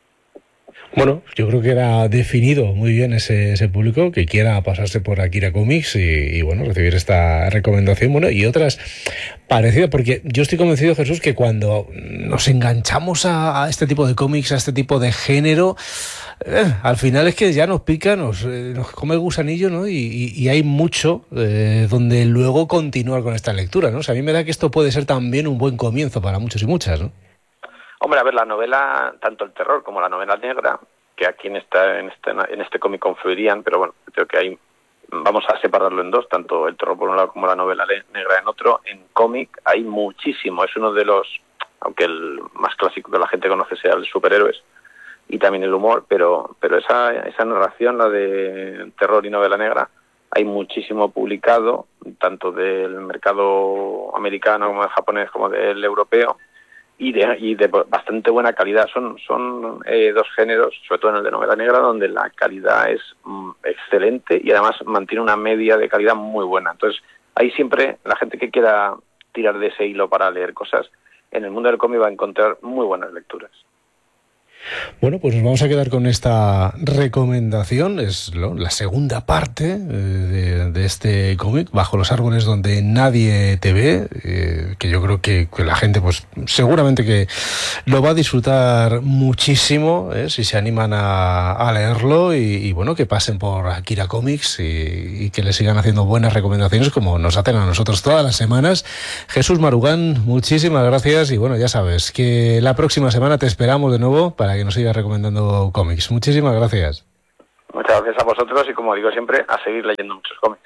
Bueno, yo creo que era definido muy bien ese, ese público que quiera pasarse por Akira Comics y, y bueno, recibir esta recomendación, bueno, y otras parecidas, porque yo estoy convencido, Jesús, que cuando nos enganchamos a, a este tipo de cómics, a este tipo de género, eh, al final es que ya nos pica, nos, eh, nos come el gusanillo, ¿no? Y, y, y hay mucho eh, donde luego continuar con esta lectura, ¿no? O sea, a mí me da que esto puede ser también un buen comienzo para muchos y muchas, ¿no? Hombre, a ver, la novela, tanto el terror como la novela negra, que aquí en esta en este en este cómic confluirían, pero bueno, creo que hay, vamos a separarlo en dos, tanto el terror por un lado como la novela negra en otro. En cómic hay muchísimo, es uno de los, aunque el más clásico que la gente conoce sea el superhéroes y también el humor, pero pero esa esa narración, la de terror y novela negra, hay muchísimo publicado, tanto del mercado americano como del japonés como del europeo, y de, y de bastante buena calidad. Son son eh, dos géneros, sobre todo en el de novela negra, donde la calidad es mm, excelente y además mantiene una media de calidad muy buena. Entonces, ahí siempre la gente que quiera tirar de ese hilo para leer cosas, en el mundo del cómic va a encontrar muy buenas lecturas. Bueno, pues nos vamos a quedar con esta recomendación. Es lo, la segunda parte eh, de, de este cómic, Bajo los árboles donde nadie te ve, eh, que yo creo que, que la gente pues seguramente que lo va a disfrutar muchísimo, eh, si se animan a, a leerlo y, y bueno, que pasen por Akira Comics y, y que le sigan haciendo buenas recomendaciones como nos hacen a nosotros todas las semanas. Jesús Marugán, muchísimas gracias y bueno, ya sabes que la próxima semana te esperamos de nuevo para que nos siga recomendando cómics. Muchísimas gracias. Muchas gracias a vosotros y, como digo siempre, a seguir leyendo muchos cómics.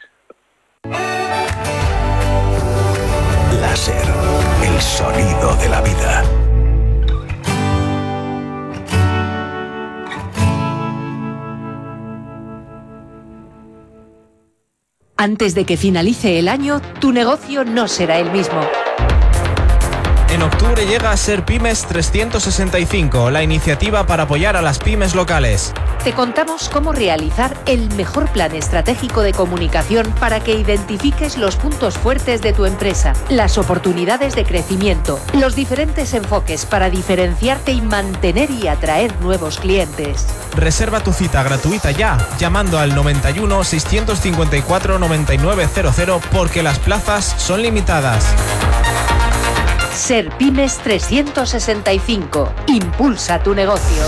Láser, el sonido de la vida. Antes de que finalice el año, tu negocio no será el mismo. En octubre llega Ser Pymes trescientos sesenta y cinco, la iniciativa para apoyar a las pymes locales. Te contamos cómo realizar el mejor plan estratégico de comunicación para que identifiques los puntos fuertes de tu empresa, las oportunidades de crecimiento, los diferentes enfoques para diferenciarte y mantener y atraer nuevos clientes. Reserva tu cita gratuita ya, llamando al noventa y uno, seiscientos cincuenta y cuatro, noventa y nueve cero cero porque las plazas son limitadas. Ser Pymes trescientos sesenta y cinco. Impulsa tu negocio.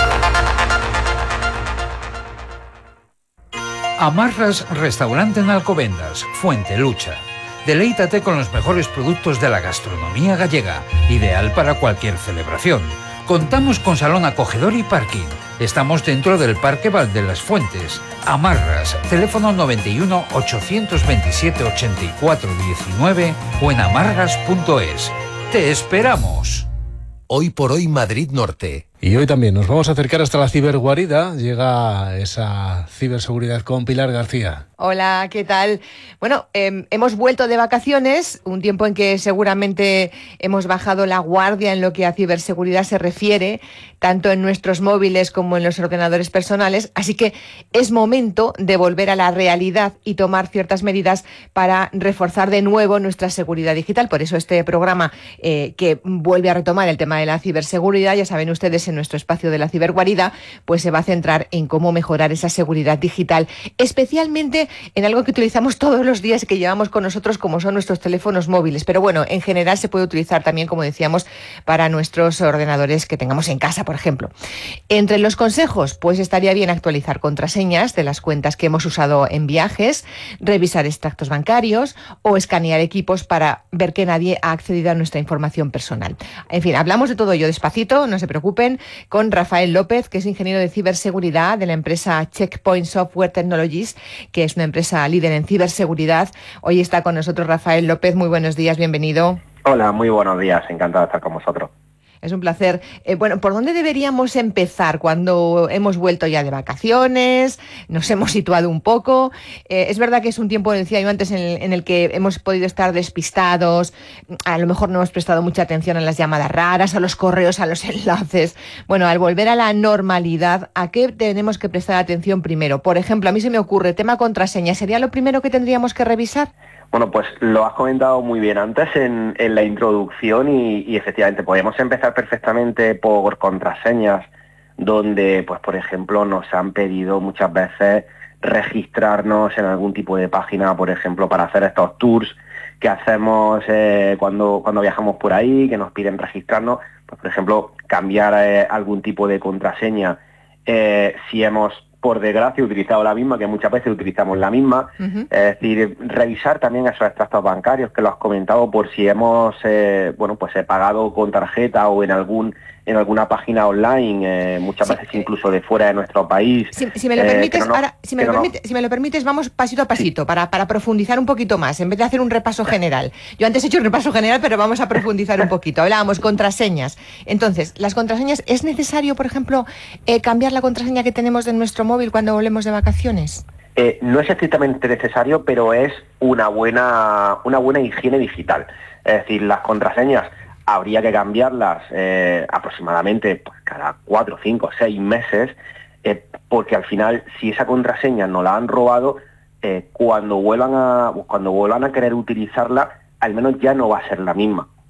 Amarras Restaurante en Alcobendas, Fuente Lucha. Deleítate con los mejores productos de la gastronomía gallega, ideal para cualquier celebración. Contamos con salón acogedor y parking. Estamos dentro del Parque Val de las Fuentes. Amarras, teléfono noventa y uno, ochocientos veintisiete, ochenta y cuatro diecinueve o en amarras punto es. ¡Te esperamos! Hoy por hoy Madrid Norte. Y hoy también nos vamos a acercar hasta la ciberguarida. Llega esa ciberseguridad con Pilar García. Hola, ¿qué tal? Bueno, eh, hemos vuelto de vacaciones, un tiempo en que seguramente hemos bajado la guardia en lo que a ciberseguridad se refiere, tanto en nuestros móviles como en los ordenadores personales, así que es momento de volver a la realidad y tomar ciertas medidas para reforzar de nuevo nuestra seguridad digital. Por eso este programa eh, que vuelve a retomar el tema de la ciberseguridad, ya saben ustedes, en nuestro espacio de la ciberguarida, pues se va a centrar en cómo mejorar esa seguridad digital, especialmente en algo que utilizamos todos los días y que llevamos con nosotros, como son nuestros teléfonos móviles. Pero bueno, en general se puede utilizar también, como decíamos, para nuestros ordenadores que tengamos en casa, por ejemplo. Entre los consejos, pues estaría bien actualizar contraseñas de las cuentas que hemos usado en viajes, revisar extractos bancarios o escanear equipos para ver que nadie ha accedido a nuestra información personal. En fin, hablamos de todo ello despacito, no se preocupen, con Rafael López, que es ingeniero de ciberseguridad de la empresa Checkpoint Software Technologies, que es una empresa líder en ciberseguridad. Hoy está con nosotros Rafael López. Muy buenos días, bienvenido. Hola, muy buenos días, encantado de estar con vosotros. Es un placer. Eh, bueno, ¿por dónde deberíamos empezar cuando hemos vuelto ya de vacaciones? Nos hemos situado un poco. Eh, es verdad que es un tiempo, decía yo antes, en el, en el que hemos podido estar despistados. A lo mejor no hemos prestado mucha atención a las llamadas raras, a los correos, a los enlaces. Bueno, al volver a la normalidad, ¿a qué tenemos que prestar atención primero? Por ejemplo, a mí se me ocurre, tema contraseña, ¿sería lo primero que tendríamos que revisar? Bueno, pues lo has comentado muy bien antes en, en la introducción y, y efectivamente podemos empezar perfectamente por contraseñas donde, pues por ejemplo, nos han pedido muchas veces registrarnos en algún tipo de página, por ejemplo, para hacer estos tours que hacemos eh, cuando, cuando viajamos por ahí, que nos piden registrarnos, pues por ejemplo, cambiar eh, algún tipo de contraseña eh, si hemos, por desgracia, utilizado la misma, que muchas veces utilizamos la misma. Uh-huh. Es decir, revisar también esos extractos bancarios que lo has comentado por si hemos eh, bueno, pues he pagado con tarjeta o en algún en alguna página online, eh, muchas sí. veces incluso de fuera de nuestro país. Si, si me lo permites, eh, no, ahora, si me lo, permite, no. si me lo permites, vamos pasito a pasito sí. para, para profundizar un poquito más, en vez de hacer un repaso general. Yo antes he hecho un repaso general, pero vamos a profundizar un poquito. Hablábamos contraseñas. Entonces, las contraseñas, ¿es necesario, por ejemplo, eh, cambiar la contraseña que tenemos de nuestro móvil cuando volvemos de vacaciones? Eh, no es estrictamente necesario, pero es una buena, una buena higiene digital. Es decir, las contraseñas habría que cambiarlas eh, aproximadamente pues, cada cuatro, cinco, seis meses, eh, porque al final, si esa contraseña no la han robado, eh, cuando vuelvan a cuando vuelvan a querer utilizarla, al menos ya no va a ser la misma.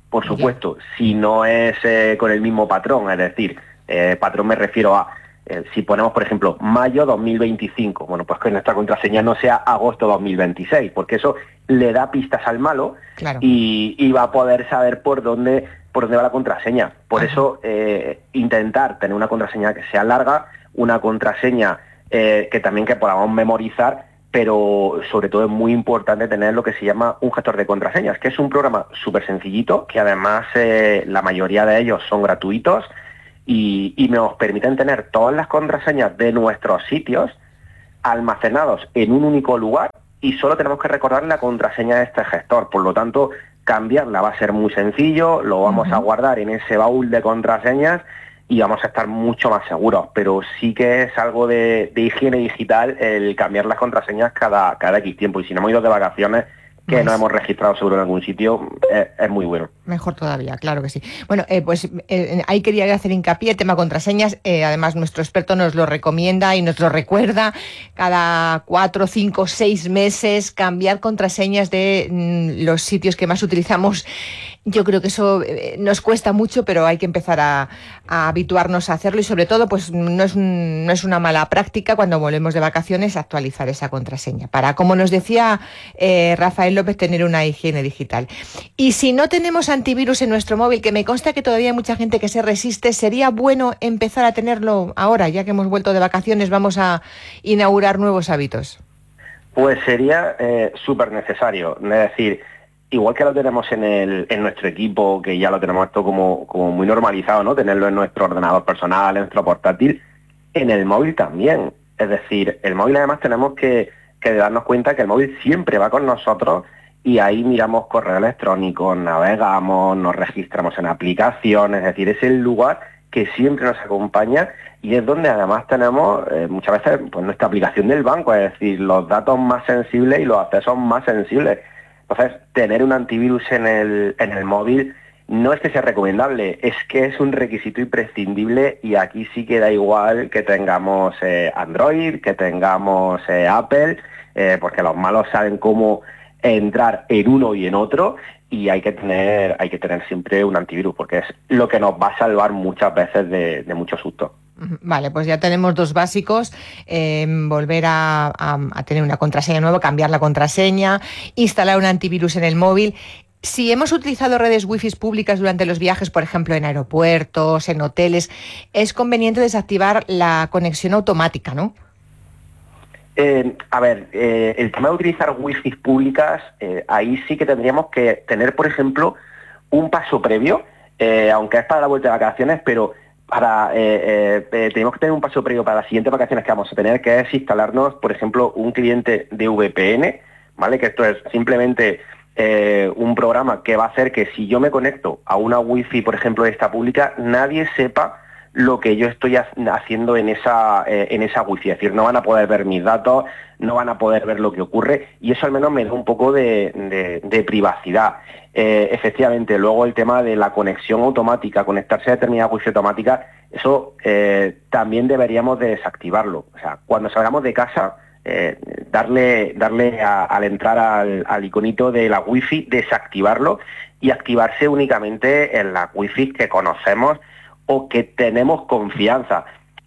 por supuesto, si no es eh, con el mismo patrón, es decir, eh, patrón me refiero a, eh, si ponemos, por ejemplo, mayo dos mil veinticinco, bueno, pues que nuestra contraseña no sea agosto dos mil veintiséis, porque eso le da pistas al malo, claro. y, y va a poder saber por dónde, por dónde va la contraseña. Por Ajá. eso, eh, intentar tener una contraseña que sea larga, una contraseña eh, que también que podamos memorizar, pero sobre todo es muy importante tener lo que se llama un gestor de contraseñas, que es un programa súper sencillito, que además eh, la mayoría de ellos son gratuitos y, y nos permiten tener todas las contraseñas de nuestros sitios almacenados en un único lugar y solo tenemos que recordar la contraseña de este gestor. Por lo tanto, cambiarla va a ser muy sencillo, lo vamos uh-huh. a guardar en ese baúl de contraseñas y vamos a estar mucho más seguros, pero sí que es algo de, de higiene digital el cambiar las contraseñas cada, cada X tiempo, y si no hemos ido de vacaciones, que pues, no hemos registrado seguro en algún sitio, es, es muy bueno. Mejor todavía, claro que sí. Bueno, eh, pues eh, ahí quería hacer hincapié, tema contraseñas, eh, además nuestro experto nos lo recomienda y nos lo recuerda, cada cuatro, cinco, seis meses cambiar contraseñas de mm, los sitios que más utilizamos. Yo creo que eso eh, nos cuesta mucho, pero hay que empezar a, a habituarnos a hacerlo y sobre todo pues no es, un, no es una mala práctica cuando volvemos de vacaciones actualizar esa contraseña para, como nos decía eh, Rafael López, tener una higiene digital. Y si no tenemos antivirus en nuestro móvil, que me consta que todavía hay mucha gente que se resiste, sería bueno empezar a tenerlo ahora, ya que hemos vuelto de vacaciones, vamos a inaugurar nuevos hábitos. Pues sería eh, súper necesario, es decir, igual que lo tenemos en el en nuestro equipo, que ya lo tenemos esto como, como muy normalizado, ¿no? Tenerlo en nuestro ordenador personal, en nuestro portátil, en el móvil también. Es decir, el móvil además tenemos que, que darnos cuenta que el móvil siempre va con nosotros y ahí miramos correo electrónico, navegamos, nos registramos en aplicaciones, es decir, es el lugar que siempre nos acompaña y es donde además tenemos eh, muchas veces pues, nuestra aplicación del banco, es decir, los datos más sensibles y los accesos más sensibles. Entonces, tener un antivirus en el, en el móvil no es que sea recomendable, es que es un requisito imprescindible y aquí sí que da igual que tengamos eh, Android, que tengamos eh, Apple, eh, porque los malos saben cómo entrar en uno y en otro y hay que tener, hay que tener siempre un antivirus porque es lo que nos va a salvar muchas veces de, de mucho susto. Vale, pues ya tenemos dos básicos, eh, volver a, a, a tener una contraseña nueva, cambiar la contraseña, instalar un antivirus en el móvil. Si hemos utilizado redes wifi públicas durante los viajes, por ejemplo en aeropuertos, en hoteles, es conveniente desactivar la conexión automática, ¿no? Eh, a ver, eh, el tema de utilizar wifi públicas, eh, ahí sí que tendríamos que tener, por ejemplo, un paso previo, eh, aunque es para la vuelta de vacaciones, pero para eh, eh, tenemos que tener un paso previo para las siguientes vacaciones que vamos a tener, que es instalarnos, por ejemplo, un cliente de V P N, ¿vale? Que esto es simplemente eh, un programa que va a hacer que si yo me conecto a una wifi, por ejemplo, de esta pública, nadie sepa lo que yo estoy haciendo en esa eh, en esa wifi, es decir, no van a poder ver mis datos, no van a poder ver lo que ocurre y eso al menos me da un poco de, de, de privacidad. Eh, efectivamente, luego el tema de la conexión automática, conectarse a determinada wifi automática, eso eh, también deberíamos de desactivarlo. O sea, cuando salgamos de casa, eh, darle darle a, al entrar al, al iconito de la wifi, desactivarlo y activarse únicamente en las wifi que conocemos o que tenemos confianza.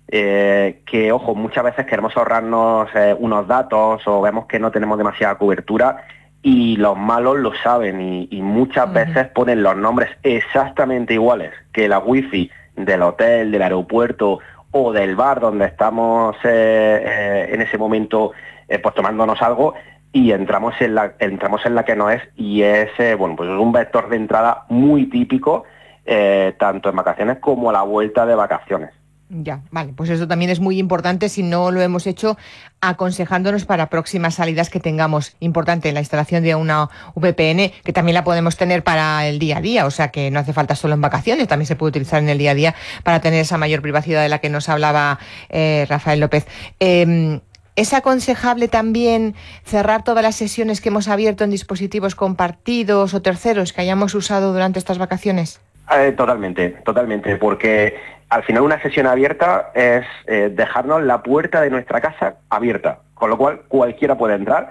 Eh, que, ojo, muchas veces queremos ahorrarnos eh, unos datos o vemos que no tenemos demasiada cobertura y los malos lo saben y, y muchas uh-huh. veces ponen los nombres exactamente iguales que la wifi del hotel, del aeropuerto o del bar donde estamos eh, eh, en ese momento eh, pues tomándonos algo y entramos en la entramos en la que no es y es eh, bueno pues es un vector de entrada muy típico eh, tanto en vacaciones como a la vuelta de vacaciones. Ya, vale, pues eso también es muy importante si no lo hemos hecho, aconsejándonos para próximas salidas que tengamos. Importante la instalación de una V P N, que también la podemos tener para el día a día, o sea que no hace falta solo en vacaciones, también se puede utilizar en el día a día para tener esa mayor privacidad de la que nos hablaba eh, Rafael López. Eh, ¿Es aconsejable también cerrar todas las sesiones que hemos abierto en dispositivos compartidos o terceros que hayamos usado durante estas vacaciones? Eh, totalmente, totalmente, porque al final una sesión abierta es eh, dejarnos la puerta de nuestra casa abierta, con lo cual cualquiera puede entrar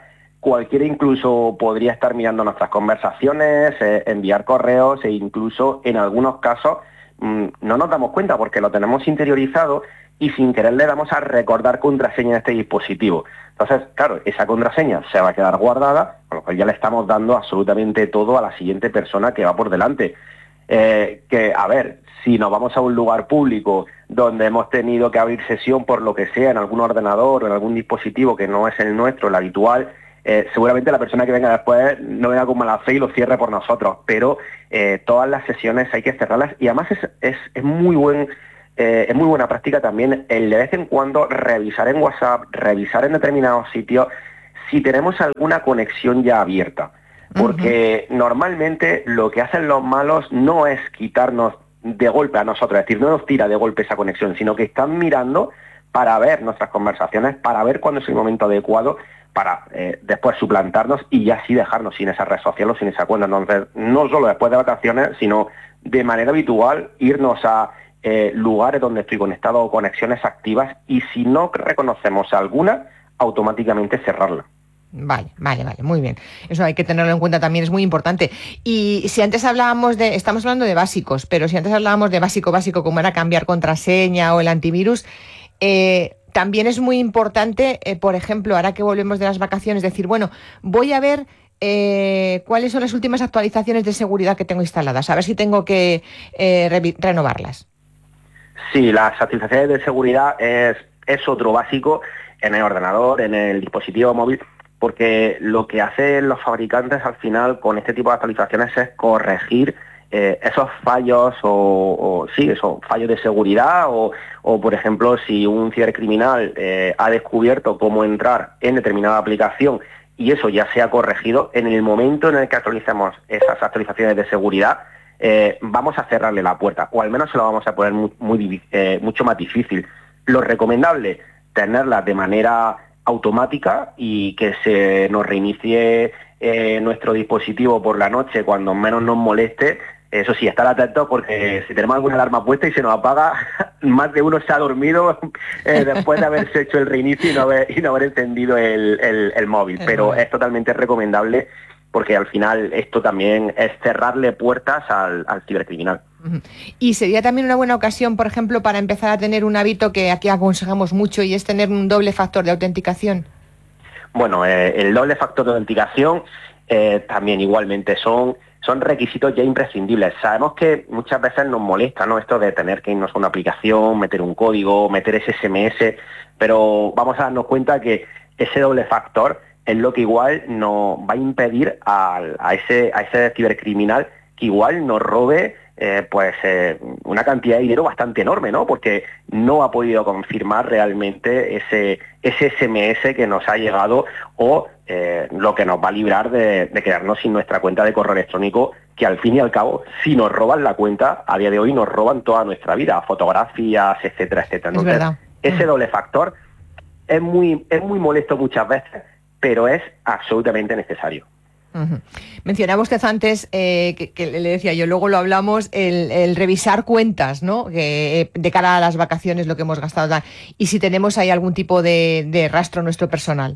cualquiera incluso podría estar mirando nuestras conversaciones, eh, enviar correos e incluso en algunos casos mmm, no nos damos cuenta porque lo tenemos interiorizado y sin querer le damos a recordar contraseña a este dispositivo. Entonces, claro, esa contraseña se va a quedar guardada, con lo cual ya le estamos dando absolutamente todo a la siguiente persona que va por delante. Eh, que, a ver, si nos vamos a un lugar público donde hemos tenido que abrir sesión por lo que sea, en algún ordenador o en algún dispositivo que no es el nuestro, el habitual, eh, seguramente la persona que venga después no venga con mala fe y lo cierre por nosotros, pero eh, todas las sesiones hay que cerrarlas y además es, es, es muy buen... Eh, es muy buena práctica también el de vez en cuando revisar en WhatsApp, revisar en determinados sitios si tenemos alguna conexión ya abierta. Porque uh-huh. normalmente lo que hacen los malos no es quitarnos de golpe a nosotros, es decir, no nos tira de golpe esa conexión, sino que están mirando para ver nuestras conversaciones, para ver cuándo es el momento adecuado, para eh, después suplantarnos y ya así dejarnos sin esa red social o sin esa cuenta. Entonces, no solo después de vacaciones, sino de manera habitual irnos a Eh, lugares donde estoy conectado o conexiones activas y si no reconocemos alguna, automáticamente cerrarla. Vale, vale, vale, muy bien. Eso hay que tenerlo en cuenta también, es muy importante. Y si antes hablábamos de, estamos hablando de básicos, pero si antes hablábamos de básico, básico, como era cambiar contraseña o el antivirus, eh, también es muy importante, eh, por ejemplo, ahora que volvemos de las vacaciones, decir, bueno, voy a ver eh, cuáles son las últimas actualizaciones de seguridad que tengo instaladas, a ver si tengo que eh, re- renovarlas. Sí, las actualizaciones de seguridad es, es otro básico en el ordenador, en el dispositivo móvil, porque lo que hacen los fabricantes al final con este tipo de actualizaciones es corregir eh, esos fallos o, o sí, esos fallos de seguridad o, o por ejemplo, si un cibercriminal eh, ha descubierto cómo entrar en determinada aplicación y eso ya se ha corregido, en el momento en el que actualicemos esas actualizaciones de seguridad, Eh, vamos a cerrarle la puerta, o al menos se lo vamos a poner muy, muy, eh, mucho más difícil. Lo recomendable, tenerla de manera automática y que se nos reinicie eh, nuestro dispositivo por la noche cuando menos nos moleste. Eso sí, estar atentos porque si tenemos alguna alarma puesta y se nos apaga, más de uno se ha dormido eh, después de haberse hecho el reinicio y no haber, y no haber encendido el, el, el móvil. Pero es totalmente recomendable porque al final esto también es cerrarle puertas al, al cibercriminal. Y sería también una buena ocasión, por ejemplo, para empezar a tener un hábito que aquí aconsejamos mucho y es tener un doble factor de autenticación. Bueno, eh, el doble factor de autenticación eh, también igualmente son, son requisitos ya imprescindibles. Sabemos que muchas veces nos molesta, ¿no?, esto de tener que irnos a una aplicación, meter un código, meter ese ese eme ese, pero vamos a darnos cuenta que ese doble factor es lo que igual nos va a impedir a, a, ese, a ese cibercriminal que igual nos robe eh, pues eh, una cantidad de dinero bastante enorme, ¿no? Porque no ha podido confirmar realmente ese, ese ese eme ese que nos ha llegado o eh, lo que nos va a librar de, de quedarnos sin nuestra cuenta de correo electrónico, que al fin y al cabo, si nos roban la cuenta, a día de hoy nos roban toda nuestra vida, fotografías, etcétera, etcétera. Entonces, es verdad. Ese doble factor es muy, es muy molesto muchas veces, pero es absolutamente necesario. Uh-huh. Mencionaba usted antes, eh, que, que le decía yo, luego lo hablamos, el, el revisar cuentas, ¿no?, que, de cara a las vacaciones, lo que hemos gastado, y si tenemos ahí algún tipo de, de rastro nuestro personal.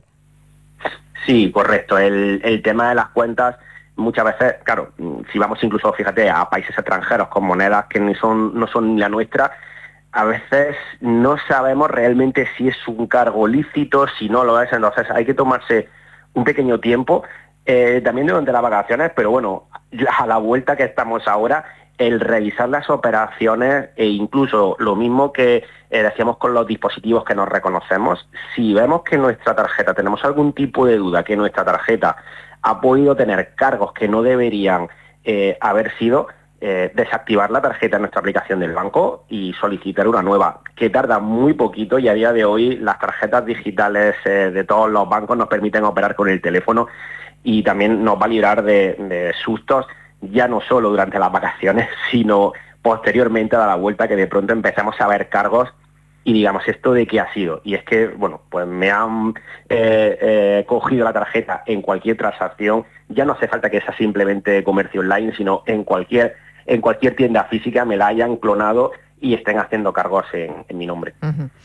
Sí, correcto. El, el tema de las cuentas, muchas veces, claro, si vamos incluso, fíjate, a países extranjeros con monedas que ni son, no son ni la nuestra, a veces no sabemos realmente si es un cargo lícito, si no lo es, entonces hay que tomarse un pequeño tiempo, eh, también durante las vacaciones, pero bueno, a la vuelta que estamos ahora, el revisar las operaciones e incluso lo mismo que eh, decíamos con los dispositivos que nos reconocemos, si vemos que nuestra tarjeta, tenemos algún tipo de duda que nuestra tarjeta ha podido tener cargos que no deberían eh, haber sido, Eh, desactivar la tarjeta en nuestra aplicación del banco y solicitar una nueva, que tarda muy poquito y a día de hoy las tarjetas digitales eh, de todos los bancos nos permiten operar con el teléfono y también nos va a librar de, de sustos, ya no solo durante las vacaciones, sino posteriormente a la vuelta, que de pronto empezamos a ver cargos y digamos, ¿esto de qué ha sido? Y es que, bueno, pues me han eh, eh, cogido la tarjeta en cualquier transacción, ya no hace falta que sea simplemente comercio online, sino en cualquier en cualquier tienda física me la hayan clonado y estén haciendo cargos en, en mi nombre. Uh-huh.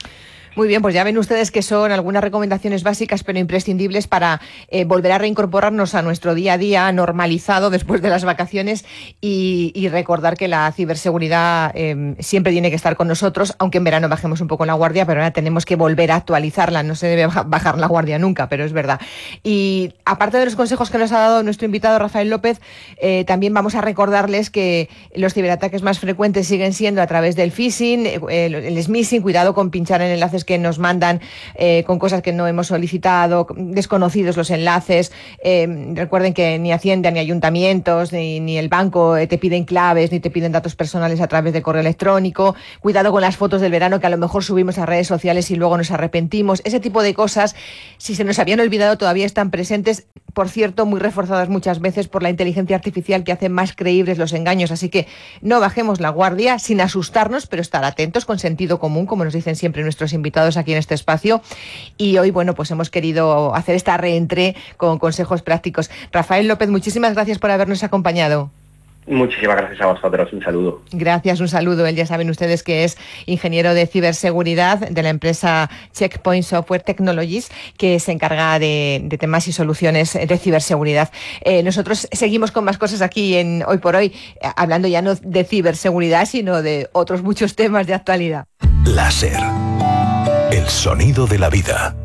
Muy bien, pues ya ven ustedes que son algunas recomendaciones básicas pero imprescindibles para eh, volver a reincorporarnos a nuestro día a día normalizado después de las vacaciones y, y recordar que la ciberseguridad eh, siempre tiene que estar con nosotros, aunque en verano bajemos un poco la guardia, pero ahora tenemos que volver a actualizarla, no se debe bajar la guardia nunca, pero es verdad. Y aparte de los consejos que nos ha dado nuestro invitado Rafael López, eh, también vamos a recordarles que los ciberataques más frecuentes siguen siendo a través del phishing, el, el smishing, cuidado con pinchar en enlaces que nos mandan eh, con cosas que no hemos solicitado, desconocidos los enlaces. Eh, recuerden que ni Hacienda, ni ayuntamientos, ni, ni el banco eh, te piden claves, ni te piden datos personales a través de correo electrónico. Cuidado con las fotos del verano que a lo mejor subimos a redes sociales y luego nos arrepentimos. Ese tipo de cosas, si se nos habían olvidado, todavía están presentes. Por cierto, muy reforzadas muchas veces por la inteligencia artificial que hace más creíbles los engaños. Así que no bajemos la guardia sin asustarnos, pero estar atentos con sentido común, como nos dicen siempre nuestros invitados aquí en este espacio. Y hoy, bueno, pues hemos querido hacer esta reentré con consejos prácticos. Rafael López, muchísimas gracias por habernos acompañado. Muchísimas gracias a vosotros, un saludo. Gracias, un saludo. Él, ya saben ustedes que es ingeniero de ciberseguridad de la empresa Checkpoint Software Technologies, que se encarga de, de temas y soluciones de ciberseguridad. Eh, nosotros seguimos con más cosas aquí en Hoy por Hoy, eh, hablando ya no de ciberseguridad, sino de otros muchos temas de actualidad. Láser. El sonido de la vida.